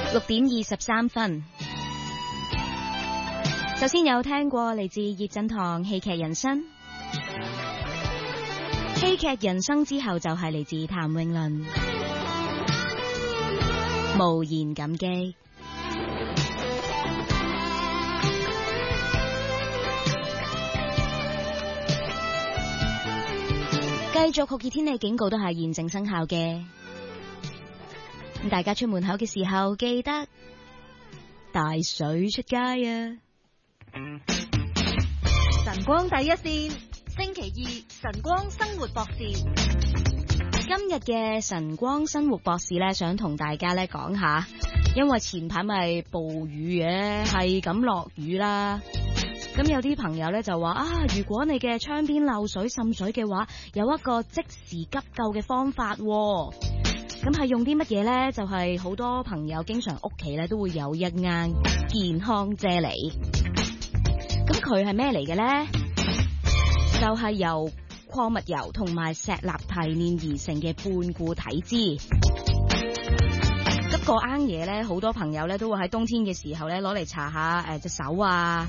6:23。首先有聽過嚟自葉振棠戲劇人生，戲劇人生之後就係嚟自譚詠麟無言感激。繼續酷熱天氣警告都係現正生效嘅，咁大家出門口嘅時候記得帶水出街啊！ 晨光第一線，星期二晨光生活博士。 今日嘅晨光生活博士咧，想同大家咧講下，因為前排咪暴雨嘅，係咁落雨啦。咁有啲朋友咧就話啊，如果你嘅窗邊漏水滲水嘅話，有一個即時急救嘅方法喎。咁係用啲乜嘢咧？就係好多朋友經常屋企咧都會有一啱健康啫喱。咁佢係咩嚟嘅咧？就係由礦物油同埋石蠟提煉而成嘅半固體脂。咁個啱嘢咧，好多朋友咧都會喺冬天嘅時候咧攞嚟搽下隻手啊。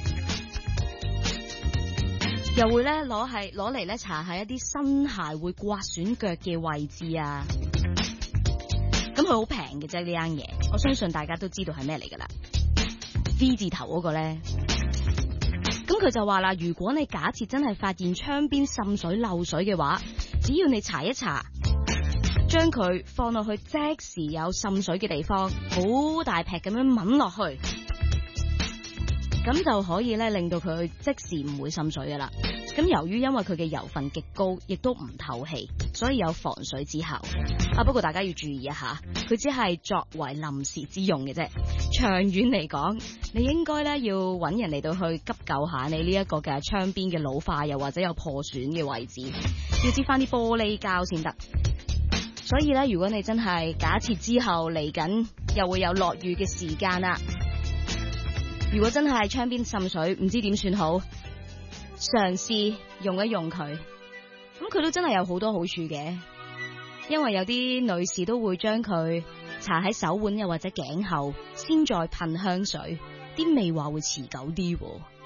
又會咧攞嚟咧搽下一啲新鞋會刮損腳嘅位置啊。咁佢好平嘅啫，呢樣嘢，我相信大家都知道係咩嚟噶啦。V 字頭嗰個咧，咁佢就話啦，如果你假設真係發現窗邊滲水漏水嘅話，只要你搽一搽，將佢放落去即時有滲水嘅地方，好大劈咁樣抿落去，咁就可以咧令到佢即時唔會滲水噶啦。咁由於因為佢嘅油分極高，亦都唔透氣，所以有防水之效。不過大家要注意一下，佢只係作為臨時之用嘅啫。長遠嚟講，你應該咧要揾人嚟到去急救下你呢一個嘅窗邊嘅老化又或者有破損嘅位置，要接翻啲玻璃膠先得。所以咧，如果你真係假設之後嚟緊又會有落雨嘅時間啦，如果真係窗邊滲水，唔知點算好，嘗試用一用佢，咁佢都真係有好多好處嘅。因為有啲女士都會將佢搽喺手腕又或者頸後，先再噴香水，啲味話會持久啲喎。